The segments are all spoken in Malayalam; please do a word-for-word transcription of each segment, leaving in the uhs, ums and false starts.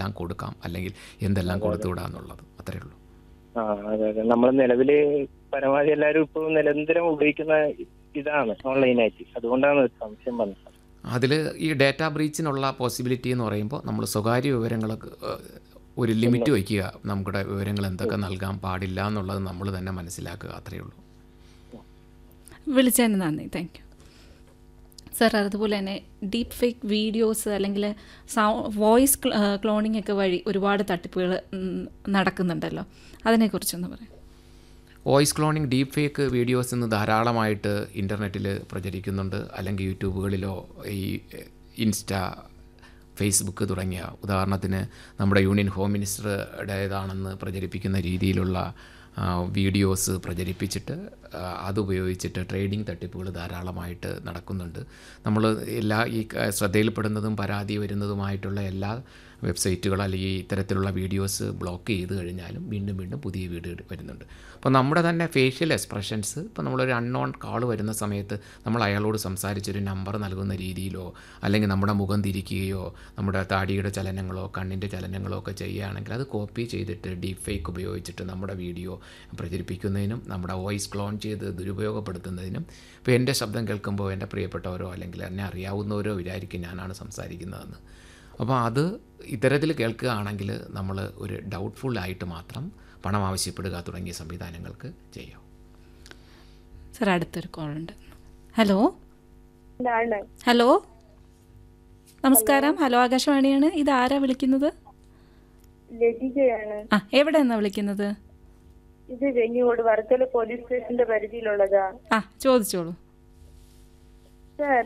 എന്തെല്ലാം കൊടുക്കാം അല്ലെങ്കിൽ എന്തെല്ലാം അതെ അതെ കൊടുത്തുവിടാന്നുള്ളത് അത്രയേ ഉള്ളൂ. ആ അതെ അതെ നമ്മൾ നിലവില് പരമാവധി എല്ലാവരും ഇപ്പോൾ നിരന്തരം ഉപയോഗിക്കുന്ന ഇതാണ് ഓൺലൈനായിട്ട്. അതുകൊണ്ടാണ് ഒരു സംശയം വന്നത്. അതിൽ ഈ ഡാറ്റ ബ്രീച്ചിനുള്ള പോസിബിലിറ്റി എന്ന് പറയുമ്പോൾ നമ്മൾ സ്വകാര്യ വിവരങ്ങൾക്ക് ഒരു ലിമിറ്റ് ഒന്ന് വയ്ക്കുക. നമ്മുടെ വിവരങ്ങൾ എന്തൊക്കെ ഉം, നൽകാൻ പാടില്ല എന്നുള്ളത് നമ്മൾ തന്നെ മനസ്സിലാക്കുക, അത്രയേ ഉള്ളൂ. ഉം. വിളിച്ചതിന് നന്ദി, താങ്ക് യു സർ. അതുപോലെ തന്നെ ഡീപ്പ് ഫേക്ക് വീഡിയോസ് അല്ലെങ്കിൽ സൗ വോയിസ് ക്ലോണിംഗ് ഒക്കെ വഴി ഒരുപാട് തട്ടിപ്പുകൾ നടക്കുന്നുണ്ടല്ലോ, അതിനെക്കുറിച്ചൊന്ന് പറയാം. Voice cloning, deep fake videos ഇന്ന് ധാരാളമായിട്ട് ഇൻ്റർനെറ്റിൽ പ്രചരിക്കുന്നുണ്ട്. അല്ലെങ്കിൽ യൂട്യൂബുകളിലോ ഈ ഇൻസ്റ്റ, ഫേസ്ബുക്ക് തുടങ്ങിയ, ഉദാഹരണത്തിന് നമ്മുടെ യൂണിയൻ ഹോം മിനിസ്റ്ററുടേതാണെന്ന് പ്രചരിപ്പിക്കുന്ന രീതിയിലുള്ള വീഡിയോസ് പ്രചരിപ്പിച്ചിട്ട് അതുപയോഗിച്ചിട്ട് ട്രേഡിംഗ് തട്ടിപ്പുകൾ ധാരാളമായിട്ട് നടക്കുന്നുണ്ട്. നമ്മൾ എല്ലാ ഈ ശ്രദ്ധയിൽപ്പെടുന്നതും പരാതി വരുന്നതുമായിട്ടുള്ള എല്ലാ വെബ്സൈറ്റുകൾ അല്ലെങ്കിൽ ഇത്തരത്തിലുള്ള വീഡിയോസ് ബ്ലോക്ക് ചെയ്ത് കഴിഞ്ഞാലും വീണ്ടും വീണ്ടും പുതിയ വീഡിയോ വരുന്നുണ്ട്. അപ്പോൾ നമ്മുടെ തന്നെ ഫേഷ്യൽ എക്സ്പ്രഷൻസ്, ഇപ്പോൾ നമ്മളൊരു അൺനോൺ കാൾ വരുന്ന സമയത്ത് നമ്മൾ അയാളോട് സംസാരിച്ചൊരു നമ്പർ നൽകുന്ന രീതിയിലോ അല്ലെങ്കിൽ നമ്മുടെ മുഖം തിരിക്കുകയോ നമ്മുടെ താടിയുടെ ചലനങ്ങളോ കണ്ണിൻ്റെ ചലനങ്ങളോ ഒക്കെ ചെയ്യുകയാണെങ്കിൽ അത് കോപ്പി ചെയ്തിട്ട് ഡീപ്പ് ഫേക്ക് ഉപയോഗിച്ചിട്ട് നമ്മുടെ വീഡിയോ പ്രചരിപ്പിക്കുന്നതിനും നമ്മുടെ വോയിസ് ക്ലോൺ ചെയ്ത് ദുരുപയോഗപ്പെടുത്തുന്നതിനും, ഇപ്പോൾ എൻ്റെ ശബ്ദം കേൾക്കുമ്പോൾ എൻ്റെ പ്രിയപ്പെട്ടവരോ അല്ലെങ്കിൽ എന്നെ അറിയാവുന്നവരോ വിചാരിക്കും ഞാനാണ് സംസാരിക്കുന്നതെന്ന്. അപ്പോൾ അത് ഇത്തരത്തിൽ കേൾക്കുകയാണെങ്കിൽ നമ്മൾ ഒരു ഡൗട്ട്ഫുള്ളായിട്ട് മാത്രം പണം ആവശ്യപ്പെടുക തുടങ്ങിയ സംവിധാനങ്ങൾക്ക് ചെയ്യാം. സർ, അടുത്തൊരു കോളുണ്ട്. ഹലോ ഇതാണ്. ഹലോ ഹലോ നമസ്കാരം. ഹലോ, ആകാശവാണിയാണ്. ഇത് ആരാ വിളിക്കുന്നത്? ലതികയാണ്. ആ, എവിടെ നിന്നാണ് വിളിക്കുന്നത്? ഇത് വെഞ്ഞിയോട് വർക്കല പോലീസ് സ്റ്റേഷന്റെ പരിധിയിലുള്ളതാ. ആ, ചോദിച്ചോളൂ. സാർ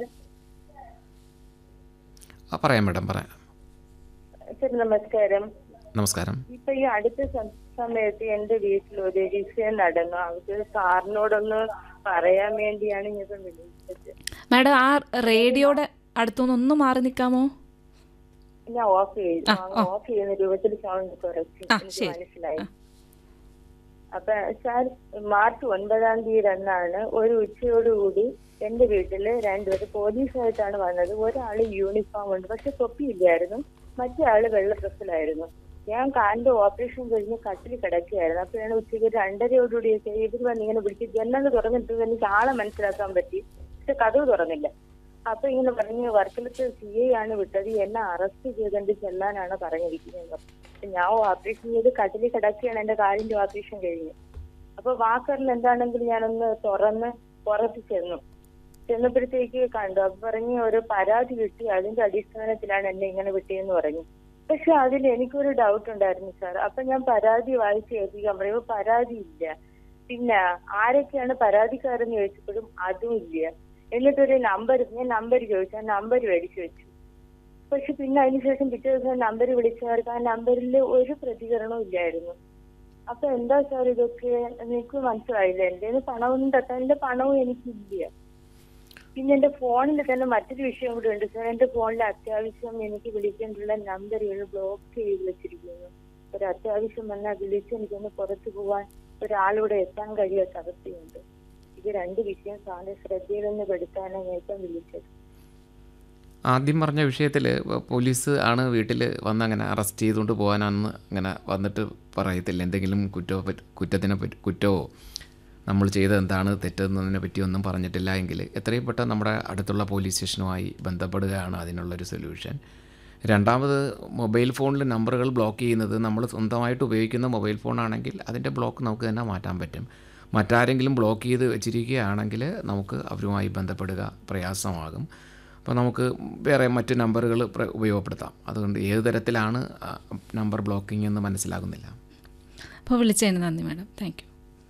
ആ, പറയാം മാഡം, പറയാം. സാർ നമസ്കാരം. നമസ്കാരം. ഇപ്പൊ ഈ അടുത്ത സം- സമയത്ത് എന്റെ വീട്ടിൽ ഒരു വിഷയം നടന്നു. അവർക്ക് സാറിനോടൊന്ന് പറയാൻ വേണ്ടിയാണ് ഞാൻ ഇപ്പൊ വിളിച്ചത്. മാഡം, ആ റേഡിയോയുടെ അടുത്തുനിന്ന് ഒന്ന് മാറി നിൽക്കാമോ? ഞാൻ ഓഫ് ചെയ്തു. ആ, ഓ ഓഫ് ചെയ്യുന്ന രൂപത്തിൽ സൗണ്ട് കുറച്ച് ആ എനിക്ക് ശരി. മനസ്സിലായി. ആ അപ്പൊ സാർ, മാർച്ച് ഒൻപതാം തീയതി അന്നാണ് ഒരു ഉച്ചയോടുകൂടി എന്റെ വീട്ടില് രണ്ടുപേര് പോലീസായിട്ടാണ് വന്നത്. ഒരാള് യൂണിഫോം ഉണ്ട്, പക്ഷെ തൊപ്പിയില്ലായിരുന്നു. മറ്റേ ആള് വെള്ള ഡ്രസ്സിലായിരുന്നു. ഞാൻ കാലിന്റെ ഓപ്പറേഷൻ കഴിഞ്ഞ് കട്ടിൽ കിടക്കുകയായിരുന്നു. അപ്പോഴാണ് ഉച്ചയ്ക്ക് രണ്ടരയോടുകൂടിയൊക്കെ ഇവർ വന്ന് ഇങ്ങനെ വിളിച്ച് ജനൽ തുറന്നിട്ട് എനിക്ക് ആളെ മനസ്സിലാക്കാൻ പറ്റി, പക്ഷെ കതവ് തുറന്നില്ല. അപ്പൊ ഇങ്ങനെ പറഞ്ഞ് വർക്കലത്ത് സി ഐ ആണ് വിട്ടത്, എന്നെ അറസ്റ്റ് ചെയ്തുകൊണ്ട് ചെല്ലാനാണ് പറഞ്ഞിരിക്കുന്നത്. അപ്പൊ ഞാൻ ഓപ്പറേഷൻ ചെയ്ത് കട്ടിൽ കിടക്കുകയാണ്, എന്റെ കാലിന്റെ ഓപ്പറേഷൻ കഴിഞ്ഞ്. അപ്പൊ വാക്കറിൽ എന്താണെങ്കിലും ഞാനൊന്ന് തുറന്ന് പുറത്ത് ചെന്നു. ചെന്നപ്പോഴത്തേക്ക് കണ്ടു. അപ്പൊ പറഞ്ഞ് ഒരു പരാതി കിട്ടി, അതിന്റെ അടിസ്ഥാനത്തിലാണ് എന്നെ ഇങ്ങനെ വിട്ടിയെന്ന് പറഞ്ഞു. പക്ഷെ അതിൽ എനിക്കൊരു ഡൗട്ട് ഉണ്ടായിരുന്നു സാർ. അപ്പൊ ഞാൻ പരാതി വായിച്ച് ഏൽപ്പിക്കാൻ പറയുമ്പോൾ പരാതി ഇല്ല. പിന്നെ ആരൊക്കെയാണ് പരാതിക്കാരെന്ന് ചോദിച്ചപ്പോഴും അതും ഇല്ല. എന്നിട്ടൊരു നമ്പർ, ഞാൻ നമ്പർ ചോദിച്ചു, ആ നമ്പർ മേടിച്ചു വെച്ചു. പക്ഷെ പിന്നെ അതിനുശേഷം പിറ്റേ ദിവസം നമ്പർ വിളിച്ചവർക്ക് ആ നമ്പറിൽ ഒരു പ്രതികരണവും ഇല്ലായിരുന്നു. അപ്പൊ എന്താ സാർ ഇതൊക്കെ? എനിക്ക് മനസ്സിലായില്ല. എന്റെ പണമൊന്നും തട്ടാൻ, എന്റെ പണവും എനിക്കില്ല. പിന്നെ എന്റെ ഫോണിൽ തന്നെ മറ്റൊരു വിഷയം കൂടെ ഉണ്ട് സാർ. എന്റെ ഫോണിൽ അത്യാവശ്യം എനിക്ക് വിളിക്കേണ്ടുള്ള നമ്പറുകൾ ബ്ലോക്ക് ചെയ്ത് വെച്ചിരിക്കുന്നു. ഒരു അത്യാവശ്യം വന്നാൽ വിളിച്ച് എനിക്കൊന്ന് പുറത്തു പോവാൻ ഒരാളിവിടെ എത്താൻ കഴിയാത്ത അവസ്ഥയുണ്ട്. ഇത് രണ്ട് വിഷയം സാറിന്റെ ശ്രദ്ധയിലൊന്ന് പെടുത്താനാണ് ഞാൻ ഇപ്പം വിളിച്ചത്. ആദ്യം പറഞ്ഞ വിഷയത്തിൽ പോലീസ് ആണ് വീട്ടിൽ വന്ന് അങ്ങനെ അറസ്റ്റ് ചെയ്തുകൊണ്ട് പോകാനാണെന്ന് അങ്ങനെ വന്നിട്ട് പറയത്തില്ല. എന്തെങ്കിലും കുറ്റോ കുറ്റത്തിനെ പറ്റി കുറ്റമോ നമ്മൾ ചെയ്തത് എന്താണ് തെറ്റെന്നതിനെ പറ്റിയൊന്നും പറഞ്ഞിട്ടില്ല എങ്കിൽ എത്രയും പെട്ടെന്ന് നമ്മുടെ അടുത്തുള്ള പോലീസ് സ്റ്റേഷനുമായി ബന്ധപ്പെടുകയാണ് അതിനുള്ളൊരു സൊല്യൂഷൻ. രണ്ടാമത്, മൊബൈൽ ഫോണിൽ നമ്പറുകൾ ബ്ലോക്ക് ചെയ്യുന്നത് നമ്മൾ സ്വന്തമായിട്ട് ഉപയോഗിക്കുന്ന മൊബൈൽ ഫോണാണെങ്കിൽ അതിൻ്റെ ബ്ലോക്ക് നമുക്ക് തന്നെ മാറ്റാൻ പറ്റും. മറ്റാരെങ്കിലും ബ്ലോക്ക് ചെയ്ത് വെച്ചിരിക്കുകയാണെങ്കിൽ നമുക്ക് അവരുമായി ബന്ധപ്പെടുക പ്രയാസമാകും. അപ്പോൾ നമുക്ക് വേറെ മറ്റ് നമ്പറുകൾ ഉപയോഗപ്പെടുത്താം. അതുകൊണ്ട് ഏത് തരത്തിലാണ് നമ്പർ ബ്ലോക്കിംഗ് എന്ന് മനസ്സിലാകുന്നില്ല. അപ്പോൾ വിളിച്ചതിന് നന്ദി മാഡം, താങ്ക് യു.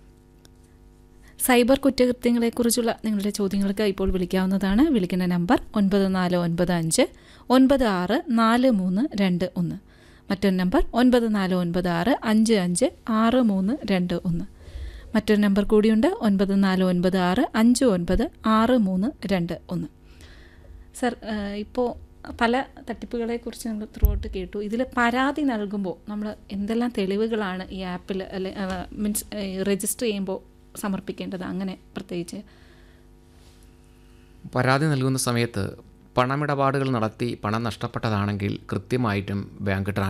സൈബർ കുറ്റകൃത്യങ്ങളെക്കുറിച്ചുള്ള നിങ്ങളുടെ ചോദ്യങ്ങൾക്ക് ഇപ്പോൾ വിളിക്കാവുന്നതാണ്. വിളിക്കുന്ന നമ്പർ ഒൻപത് നാല് ഒൻപത് അഞ്ച് ഒൻപത് ആറ് നാല് മൂന്ന് രണ്ട് ഒന്ന്. മറ്റൊരു നമ്പർ ഒൻപത് നാല് ഒൻപത് ആറ് അഞ്ച് അഞ്ച് ആറ് മൂന്ന് രണ്ട് ഒന്ന്. മറ്റൊരു നമ്പർ കൂടിയുണ്ട്, ഒൻപത് നാല് ഒൻപത് ആറ് അഞ്ച് ഒൻപത് ആറ് മൂന്ന് രണ്ട് ഒന്ന്. സർ, ഇപ്പോൾ പല തട്ടിപ്പുകളെക്കുറിച്ച് നമ്മൾ ത്രൂ ഔട്ട് കേട്ടു. ഇതിൽ പരാതി നൽകുമ്പോൾ നമ്മൾ എന്തെല്ലാം തെളിവുകളാണ് ഈ ആപ്പിൽ അല്ലെ മീൻസ് രജിസ്റ്റർ ചെയ്യുമ്പോൾ സമർപ്പിക്കേണ്ടത്? അങ്ങനെ പ്രത്യേകിച്ച് പരാതി നൽകുന്ന സമയത്ത് പണമിടപാടുകൾ നടത്തി പണം നഷ്ടപ്പെട്ടതാണെങ്കിൽ കൃത്യമായിട്ടും ബാങ്ക്